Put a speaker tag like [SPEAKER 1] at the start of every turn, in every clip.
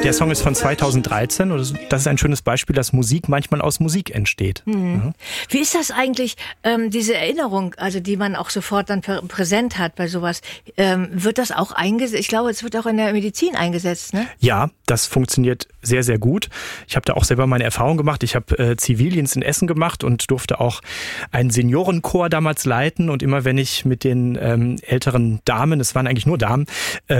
[SPEAKER 1] Der Song ist von 2013 und das ist ein schönes Beispiel, dass Musik manchmal aus Musik entsteht.
[SPEAKER 2] Mhm. Wie ist das eigentlich, diese Erinnerung, also die man auch sofort dann präsent hat bei sowas, wird das auch eingesetzt? Ich glaube, es wird auch in der Medizin eingesetzt, ne?
[SPEAKER 1] Ja, das funktioniert sehr, sehr gut. Ich habe da auch selber meine Erfahrung gemacht. Ich habe Zivildienst in Essen gemacht und durfte auch einen Seniorenchor damals leiten. Und immer wenn ich mit den älteren Damen, es waren eigentlich nur Damen,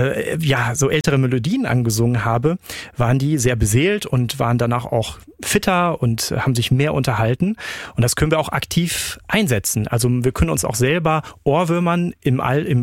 [SPEAKER 1] so ältere Melodien angesungen habe, waren die sehr beseelt und waren danach auch fitter und haben sich mehr unterhalten. Und das können wir auch aktiv einsetzen. Also wir können uns auch selber Ohrwürmern im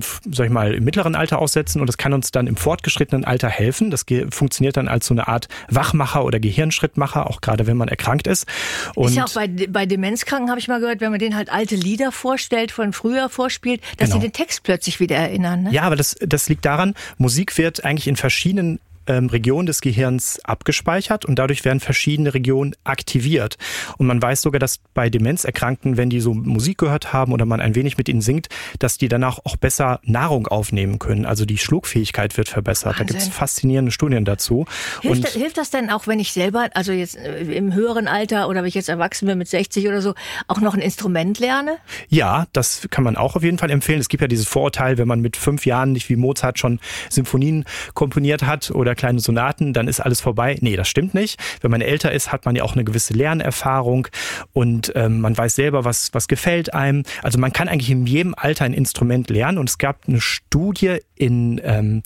[SPEAKER 1] mittleren Alter aussetzen und das kann uns dann im fortgeschrittenen Alter helfen. Das funktioniert dann als so eine Art Wachmacher oder Gehirnschrittmacher, auch gerade wenn man erkrankt ist. Und
[SPEAKER 2] ist ja auch bei Demenzkranken, habe ich mal gehört, wenn man denen halt alte Lieder vorstellt, von früher vorspielt, dass sie den Text plötzlich wieder erinnern. Ne?
[SPEAKER 1] Ja, aber das liegt daran, Musik wird eigentlich in verschiedenen Regionen des Gehirns abgespeichert und dadurch werden verschiedene Regionen aktiviert. Und man weiß sogar, dass bei Demenzerkrankten, wenn die so Musik gehört haben oder man ein wenig mit ihnen singt, dass die danach auch besser Nahrung aufnehmen können. Also die Schluckfähigkeit wird verbessert.
[SPEAKER 2] Wahnsinn.
[SPEAKER 1] Da gibt es faszinierende Studien dazu.
[SPEAKER 2] Hilft das denn auch, wenn ich selber, also jetzt im höheren Alter oder wenn ich jetzt erwachsen bin mit 60 oder so, auch noch ein Instrument lerne?
[SPEAKER 1] Ja, das kann man auch auf jeden Fall empfehlen. Es gibt ja dieses Vorurteil, wenn man mit 5 Jahren nicht wie Mozart schon Symphonien komponiert hat oder kleine Sonaten, dann ist alles vorbei. Nee, das stimmt nicht. Wenn man älter ist, hat man ja auch eine gewisse Lernerfahrung und man weiß selber, was gefällt einem. Also man kann eigentlich in jedem Alter ein Instrument lernen und es gab eine Studie in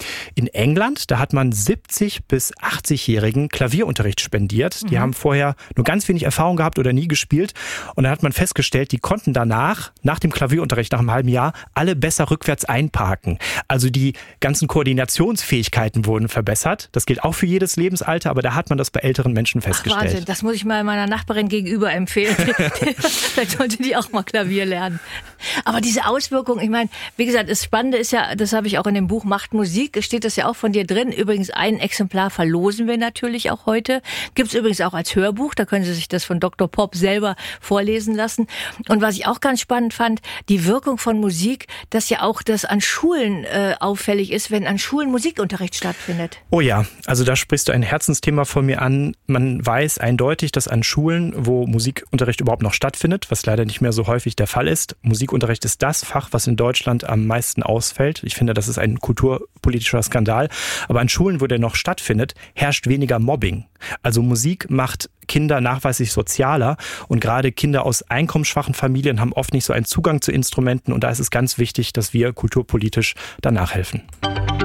[SPEAKER 1] England, da hat man 70- bis 80-Jährigen Klavierunterricht spendiert. Die haben vorher nur ganz wenig Erfahrung gehabt oder nie gespielt und dann hat man festgestellt, die konnten nach dem Klavierunterricht, nach einem halben Jahr, alle besser rückwärts einparken. Also die ganzen Koordinationsfähigkeiten wurden verbessert. Das gilt auch für jedes Lebensalter, aber da hat man das bei älteren Menschen festgestellt.
[SPEAKER 2] Wahnsinn, das muss ich mal meiner Nachbarin gegenüber empfehlen. Vielleicht sollte die auch mal Klavier lernen. Aber diese Auswirkungen, ich meine, wie gesagt, das Spannende ist ja, das habe ich auch in dem Buch Macht Musik, steht das ja auch von dir drin. Übrigens, ein Exemplar verlosen wir natürlich auch heute. Gibt es übrigens auch als Hörbuch, da können Sie sich das von Dr. Pop selber vorlesen lassen. Und was ich auch ganz spannend fand, die Wirkung von Musik, dass ja auch das an Schulen auffällig ist, wenn an Schulen Musikunterricht stattfindet.
[SPEAKER 1] Oh ja, also da sprichst du ein Herzensthema von mir an. Man weiß eindeutig, dass an Schulen, wo Musikunterricht überhaupt noch stattfindet, was leider nicht mehr so häufig der Fall ist, Musikunterricht ist das Fach, was in Deutschland am meisten ausfällt. Ich finde, das ist ein kulturpolitischer Skandal. Aber an Schulen, wo der noch stattfindet, herrscht weniger Mobbing. Also Musik macht Kinder nachweislich sozialer und gerade Kinder aus einkommensschwachen Familien haben oft nicht so einen Zugang zu Instrumenten und da ist es ganz wichtig, dass wir kulturpolitisch da nachhelfen.